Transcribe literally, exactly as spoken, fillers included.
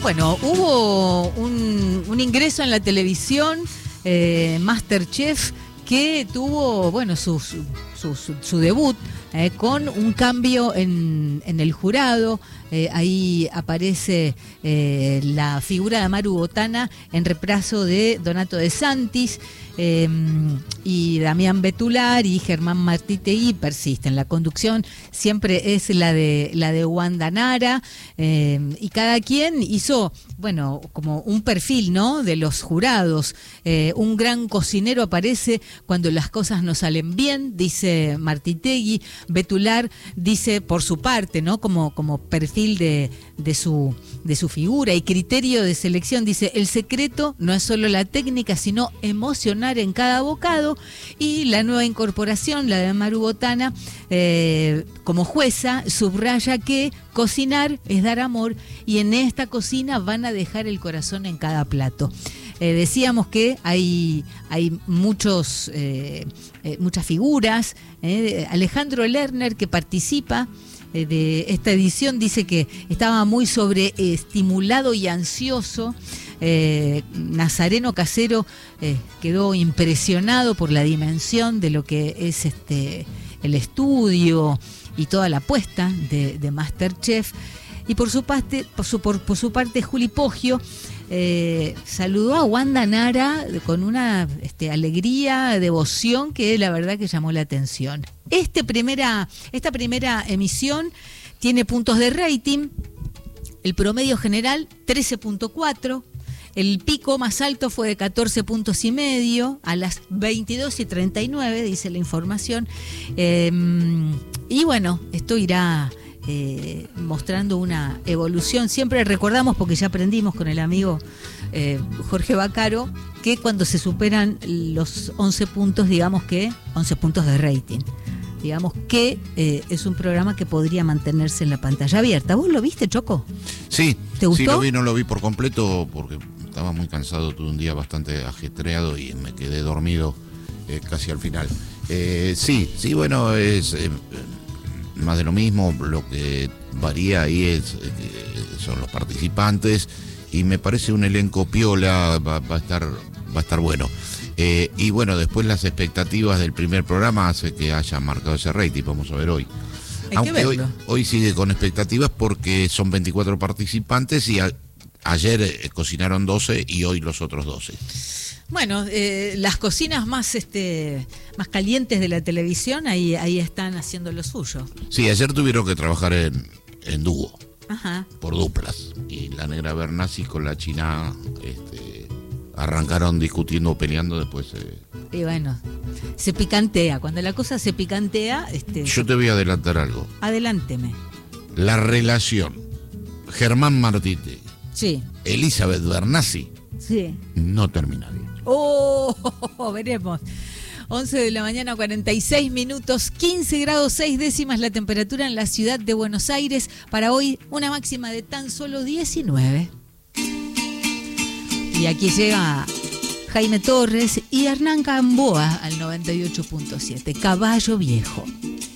Bueno, hubo un, un ingreso en la televisión, eh, MasterChef, que tuvo, bueno, su, su, su, su debut eh, con un cambio en, en el jurado. Eh, ahí aparece eh, la figura de Amaru Botana en reemplazo de Donato De Santis, eh, y Damián Betular y Germán Martitegui persisten. La conducción siempre es la de la de Wanda Nara, eh, y cada quien hizo, bueno, como un perfil, ¿no?, de los jurados. Eh, un gran cocinero aparece cuando las cosas no salen bien, dice Martitegui. Betular dice por su parte, ¿no?, como, como perfil de, de su de su figura y criterio de selección, dice: el secreto no es solo la técnica, sino emocionar en cada bocado. Y la nueva incorporación, la de Amaru Botana, eh, como jueza, subraya que cocinar es dar amor, y en esta cocina van a dejar el corazón en cada plato. Eh, decíamos que hay, hay muchos, eh, eh, muchas figuras. Eh, Alejandro Lerner, que participa eh, de esta edición, dice que estaba muy sobreestimulado y ansioso. Eh, Nazareno Casero eh, quedó impresionado por la dimensión de lo que es este el estudio y toda la apuesta de, de MasterChef. Y por su parte, por su, por, por su parte Juli Poggio eh, saludó a Wanda Nara con una este, alegría, devoción que la verdad que llamó la atención. Este primera, esta primera emisión tiene puntos de rating. El promedio general trece punto cuatro. El pico más alto fue de catorce puntos y medio a las veintidós y treinta y nueve, dice la información. Eh, y bueno, esto irá eh, mostrando una evolución. Siempre recordamos, porque ya aprendimos con el amigo eh, Jorge Bacaro, que cuando se superan los once puntos, digamos que once puntos de rating, digamos que eh, es un programa que podría mantenerse en la pantalla abierta. ¿Vos lo viste, Choco? Sí, ¿te gustó? Sí lo vi, no lo vi por completo porque estaba muy cansado, tuve un día bastante ajetreado y me quedé dormido eh, casi al final. Eh, sí, sí, bueno, es eh, más de lo mismo. Lo que varía ahí es eh, son los participantes, y me parece un elenco piola, va, va a estar va a estar bueno. Eh, y bueno, después las expectativas del primer programa hace que haya marcado ese rating. Vamos a ver hoy. Hay Aunque que hoy, verlo. hoy sigue con expectativas porque son veinticuatro participantes y a, ayer eh, cocinaron doce y hoy los otros doce. Bueno, eh, las cocinas más este más calientes de la televisión, ahí ahí están haciendo lo suyo. Sí, ayer tuvieron que trabajar en, en dúo. Ajá. Por duplas. Y la negra Bernasi con la china este, arrancaron discutiendo o peleando, después... Eh... Y bueno, se picantea. Cuando la cosa se picantea... Este, Yo te voy a adelantar algo. Adelánteme. La relación Germán Martitegui, sí, Elizabeth Bernasi, sí, no termina bien. Oh, veremos. once de la mañana, cuarenta y seis minutos, quince grados seis décimas la temperatura en la ciudad de Buenos Aires. Para hoy, una máxima de tan solo diecinueve. Y aquí llega Jaime Torres y Hernán Gamboa al noventa y ocho punto siete. Caballo Viejo.